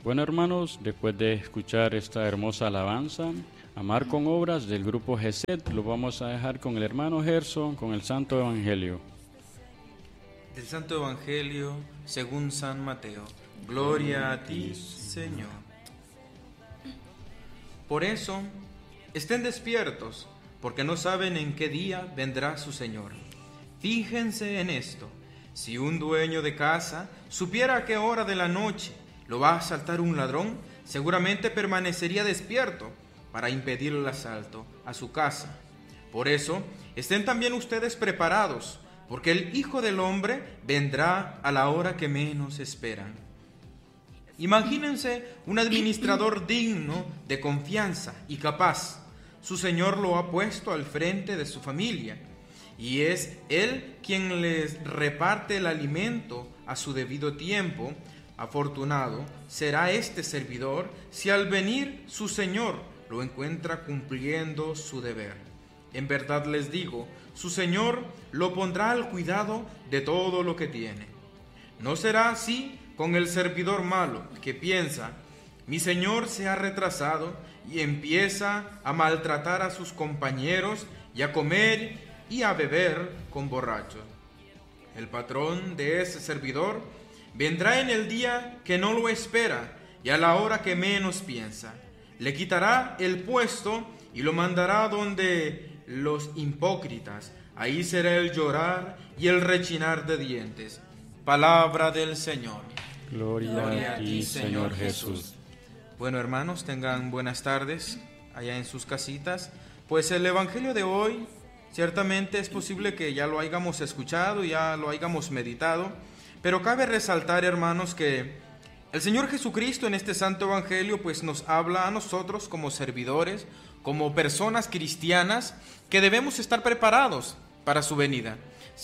Bueno, hermanos, después de escuchar esta hermosa alabanza, Amar con Obras del grupo GESET, lo vamos a dejar con el hermano Gerson con el Santo Evangelio. Del Santo Evangelio según San Mateo. Gloria a ti, Señor. Por eso, estén despiertos, porque no saben en qué día vendrá su Señor. Fíjense en esto: si un dueño de casa supiera a qué hora de la noche lo va a asaltar un ladrón, seguramente permanecería despierto para impedir el asalto a su casa. Por eso, estén también ustedes preparados, porque el Hijo del Hombre vendrá a la hora que menos esperan. Imagínense un administrador digno de confianza y capaz. Su Señor lo ha puesto al frente de su familia, y es Él quien les reparte el alimento a su debido tiempo. Afortunado será este servidor si al venir su Señor lo encuentra cumpliendo su deber. En verdad les digo, su Señor lo pondrá al cuidado de todo lo que tiene. No será así con el servidor malo, que piensa: mi Señor se ha retrasado, y empieza a maltratar a sus compañeros y a comer y a beber con borrachos. El patrón de ese servidor vendrá en el día que no lo espera y a la hora que menos piensa. Le quitará el puesto y lo mandará donde los hipócritas. Ahí será el llorar y el rechinar de dientes. Palabra del Señor. Gloria a ti, Señor Jesús. Bueno, hermanos, tengan buenas tardes allá en sus casitas. Pues el Evangelio de hoy, ciertamente es posible que ya lo hayamos escuchado, ya lo hayamos meditado, pero cabe resaltar, hermanos, que el Señor Jesucristo en este Santo Evangelio pues nos habla a nosotros como servidores, como personas cristianas, que debemos estar preparados para su venida.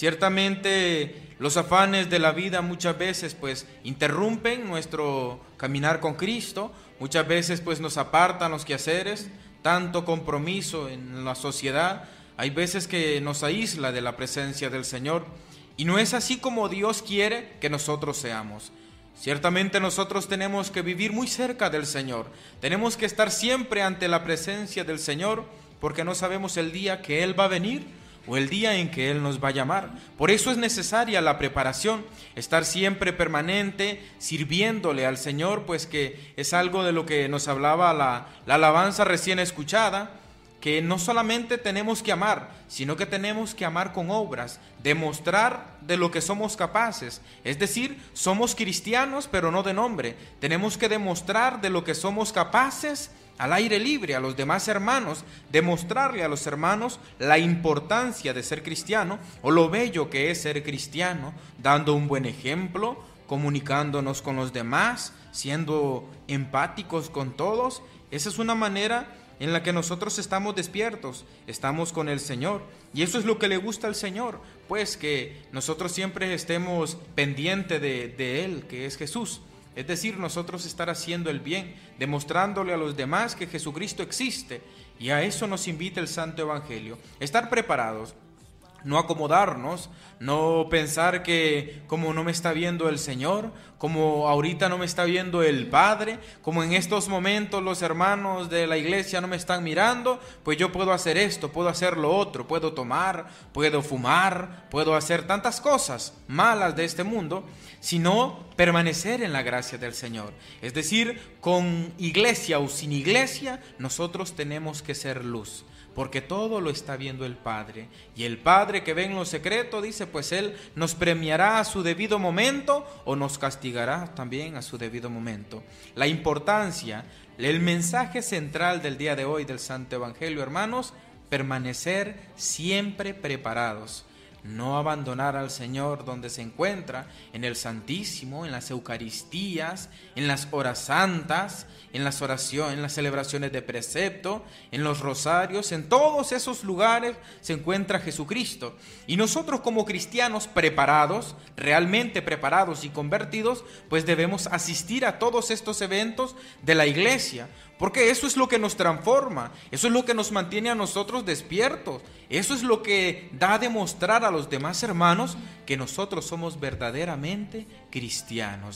Ciertamente los afanes de la vida muchas veces pues interrumpen nuestro caminar con Cristo, muchas veces pues nos apartan los quehaceres, tanto compromiso en la sociedad, hay veces que nos aísla de la presencia del Señor, y no es así como Dios quiere que nosotros seamos. Ciertamente nosotros tenemos que vivir muy cerca del Señor, tenemos que estar siempre ante la presencia del Señor, porque no sabemos el día que Él va a venir o el día en que Él nos va a llamar. Por eso es necesaria la preparación, estar siempre permanente sirviéndole al Señor, pues que es algo de lo que nos hablaba la alabanza recién escuchada, que no solamente tenemos que amar, sino que tenemos que amar con obras, demostrar de lo que somos capaces. Es decir, somos cristianos, pero no de nombre. Tenemos que demostrar de lo que somos capaces al aire libre, a los demás hermanos, demostrarle a los hermanos la importancia de ser cristiano o lo bello que es ser cristiano, dando un buen ejemplo, comunicándonos con los demás, siendo empáticos con todos. Esa es una manera en la que nosotros estamos despiertos, estamos con el Señor, y eso es lo que le gusta al Señor, pues que nosotros siempre estemos pendientes de Él, que es Jesús. Es decir, nosotros estar haciendo el bien, demostrándole a los demás que Jesucristo existe, y a eso nos invita el Santo Evangelio, estar preparados. No acomodarnos, no pensar que como no me está viendo el Señor, como ahorita no me está viendo el Padre, como en estos momentos los hermanos de la iglesia no me están mirando, pues yo puedo hacer esto, puedo hacer lo otro, puedo tomar, puedo fumar, puedo hacer tantas cosas malas de este mundo, sino permanecer en la gracia del Señor. Es decir, con iglesia o sin iglesia, nosotros tenemos que ser luz, porque todo lo está viendo el Padre, y el Padre que ve en lo secreto, dice, pues Él nos premiará a su debido momento o nos castigará también a su debido momento. La importancia, el mensaje central del día de hoy del Santo Evangelio, hermanos, permanecer siempre preparados. No abandonar al Señor donde se encuentra, en el Santísimo, en las Eucaristías, en las horas santas, en las oraciones, en las celebraciones de precepto, en los rosarios, en todos esos lugares se encuentra Jesucristo. Y nosotros como cristianos preparados, realmente preparados y convertidos, pues debemos asistir a todos estos eventos de la iglesia, porque eso es lo que nos transforma, eso es lo que nos mantiene a nosotros despiertos, eso es lo que da a demostrar a los demás hermanos que nosotros somos verdaderamente cristianos,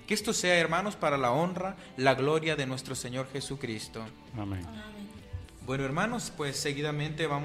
Que esto sea, hermanos, para la honra, la gloria de nuestro Señor Jesucristo. Amén. Bueno, hermanos, pues seguidamente vamos